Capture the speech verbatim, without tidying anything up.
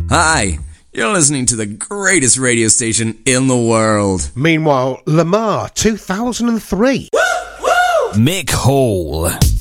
Hi, you're listening to the greatest radio station in the world. Meanwhile, Lamar two thousand three. Mick Hall.